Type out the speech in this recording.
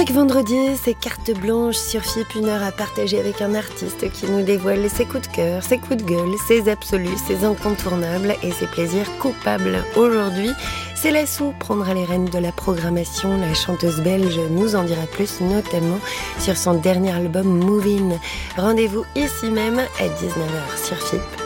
Chaque vendredi, c'est carte blanche sur FIP, 1 heure à partager avec un artiste qui nous dévoile ses coups de cœur, ses coups de gueule, ses absolus, ses incontournables et ses plaisirs coupables. Aujourd'hui, c'est Lassou prendra les rênes de la programmation. La chanteuse belge nous en dira plus, notamment sur son dernier album Movin'. Rendez-vous ici même à 19h sur FIP.